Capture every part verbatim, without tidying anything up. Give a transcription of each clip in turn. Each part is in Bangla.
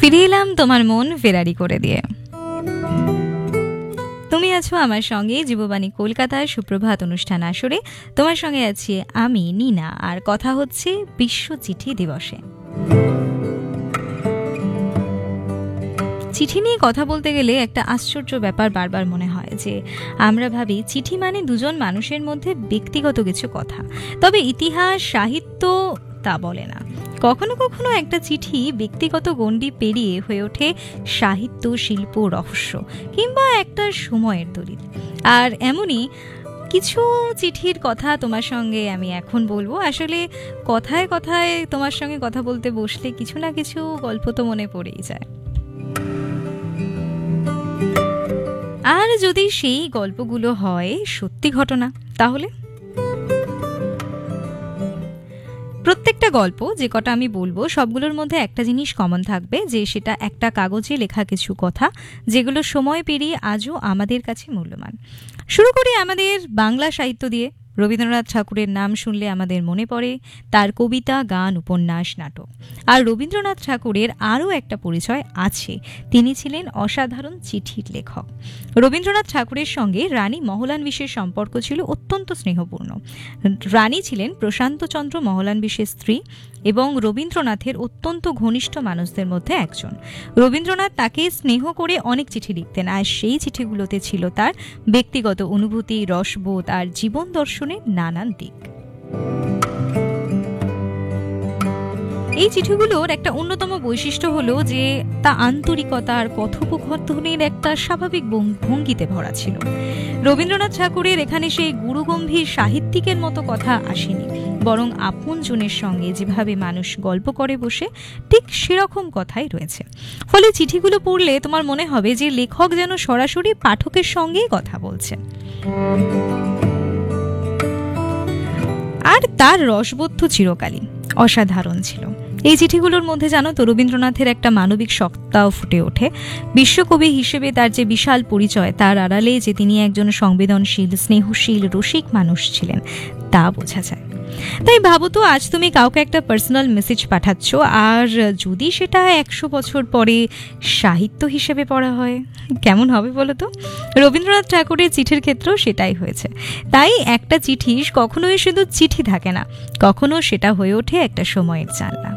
ফিরে এলাম তোমার মন ফেরারি করে দিয়ে। তুমি আছো আমার সঙ্গে যুববাণী কলকাতার সুপ্রভাত অনুষ্ঠান আসরে। তোমার সঙ্গে আছি আমি নীনা, আর কথা হচ্ছে বিশ্ব চিঠি দিবসে। চিঠি নিয়ে কথা বলতে গেলে একটা আশ্চর্য ব্যাপার বারবার মনে হয় যে আমরা ভাবি চিঠি মানে দুজন মানুষের মধ্যে ব্যক্তিগত কিছু কথা, তবে ইতিহাস সাহিত্য তা বলে না। কখনো কখনো একটা চিঠি ব্যক্তিগত গণ্ডি পেরিয়ে হয়ে ওঠে সাহিত্য, শিল্প, রহস্য কিংবা একটা সময়ের দলিল। আর এমনই কিছু চিঠির কথা তোমার সঙ্গে আমি এখন বলবো। আসলে কথায় কথায় তোমার সঙ্গে কথা বলতে বসলে কিছু না কিছু গল্প তো মনে পড়েই যায়। আর যদি সেই গল্পগুলো হয় সত্যি ঘটনা, তাহলে প্রত্যেকটা গল্প যে কটা আমি বলবো সবগুলোর মধ্যে একটা জিনিস কমন থাকবে, যে সেটা একটা কাগজে লেখা কিছু কথা যেগুলো সময় পেরিয়ে আজও আমাদের কাছে মূল্যবান। শুরু করি আমাদের বাংলা সাহিত্য দিয়ে। রবীন্দ্রনাথ ঠাকুরের নাম শুনলে আমাদের মনে পড়ে তার কবিতা, গান, উপন্যাস, নাটক। আর রবীন্দ্রনাথ ঠাকুরের আরও একটা পরিচয় আছে, তিনি ছিলেন অসাধারণ চিঠির লেখক। রবীন্দ্রনাথ ঠাকুরের সঙ্গে রানী মহলানবিশের সম্পর্ক ছিল অত্যন্ত স্নেহপূর্ণ। রানী ছিলেন প্রশান্তচন্দ্র মহলানবিশের স্ত্রী এবং রবীন্দ্রনাথের অত্যন্ত ঘনিষ্ঠ মানুষদের মধ্যে একজন। রবীন্দ্রনাথ তাকে স্নেহ করে অনেক চিঠি লিখতেন, আর সেই চিঠিগুলোতে ছিল তার ব্যক্তিগত অনুভূতি, রসবোধ আর জীবন দর্শনের নানান দিক। এই চিঠিগুলোর একটা অন্যতম বৈশিষ্ট্য হলো যে তা আন্তরিকতা আর কথোপকথনের একটা স্বাভাবিক ভঙ্গিতে ভরা ছিল। রবীন্দ্রনাথ ঠাকুরের এখানে সেই গুরুগম্ভীর সাহিত্যিকের মতো কথা আসেনি, বরং আপনজনের সঙ্গে যেভাবে মানুষ গল্প করে বসে ঠিক সেরকম কথাই রয়েছে। ফলে চিঠিগুলো পড়লে তোমার মনে হবে যে লেখক যেন সরাসরি পাঠকের সঙ্গেই কথা বলছেন। আর তার রসবোধ চিরকালই অসাধারণ ছিল। এই চিঠিগুলোর মধ্যে জানো তো রবীন্দ্রনাথের একটা মানবিক সত্তাও ফুটে ওঠে। বিশ্বকবি হিসেবে তার যে বিশাল পরিচয়, তার আড়ালে যে তিনি একজন সংবেদনশীল, স্নেহশীল, রসিক মানুষ ছিলেন তা বোঝা যায়। তাই ভাবো তো, আজ তুমি কাউকে একটা পার্সোনাল মেসেজ পাঠাচ্ছ, আর যদি সেটা একশো বছর পরে সাহিত্য হিসেবে পড়া হয়, কেমন হবে বলো তো? রবীন্দ্রনাথ ঠাকুরের চিঠির ক্ষেত্রেও সেটাই হয়েছে। তাই একটা চিঠি কখনোই শুধু চিঠি থাকে না, কখনো সেটা হয়ে ওঠে একটা সময়ের জানলা।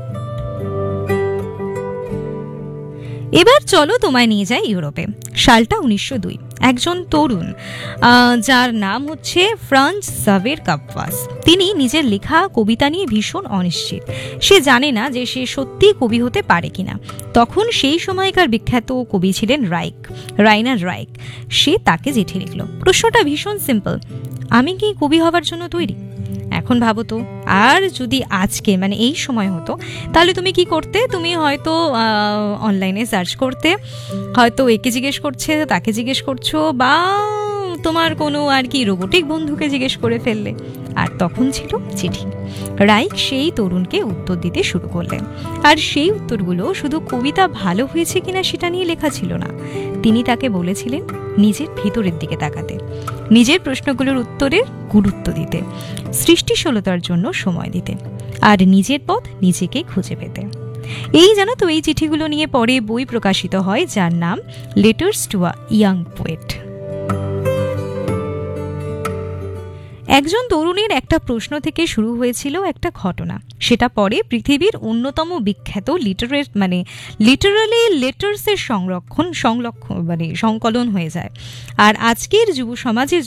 এবার চলো তোমায় নিয়ে যাই ইউরোপে। সালটা উনিশশো দুই। একজন তরুণ যার নাম হচ্ছে ফ্রাঞ্জ জাভের কাপভাস, তিনি নিজের লেখা কবিতা নিয়ে ভীষণ অনিশ্চিত। সে জানে না যে সে সত্যি কবি হতে পারে কিনা। তখন সেই সময়কার বিখ্যাত কবি ছিলেন রাইক, রাইনার রাইক। সে তাকে চিঠি লিখল। প্রশ্নটা ভীষণ সিম্পল, আমি কি কবি হবার জন্য তৈরি? এখন ভাবো তো, আর যদি আজকে মানে এই সময় হতো, তাহলে তুমি কি করতে? তুমি হয়তো অনলাইনে সার্চ করতে, হয়তো একে জিজ্ঞেস করছে, তাকে জিজ্ঞেস করছো, বা তোমার কোনো আর কি রোবোটিক বন্ধুকে জিজ্ঞেস করে ফেললে। আর তখন ছিল চিঠি। রাইক সেই তরুণকে উত্তর দিতে শুরু করলেন, আর সেই উত্তরগুলো শুধু কবিতা ভালো হয়েছে কিনা সেটা নিয়ে লেখা ছিল না। তিনি তাকে বলেছিলেন নিজের ভিতরের দিকে তাকাতে, নিজের প্রশ্নগুলোর উত্তরের গুরুত্ব দিতে, সৃষ্টিশীলতার জন্য সময় দিতে, আর নিজের পথ নিজেকে খুঁজে পেতে। এই জানো তো, এই চিঠিগুলো নিয়ে পরে বই প্রকাশিত হয় যার নাম letters to a young poet. একজন তরুণের একটা প্রশ্ন থেকে শুরু হয়েছিল একটা ঘটনা, সেটা পরে পৃথিবীর অন্যতম বিখ্যাত লিটারেট মানে লিটারালি লেটার্সের সংরক্ষণ সংরক্ষণ মানে সংকলন হয়ে যায়। আর আজকের যুব সমাজের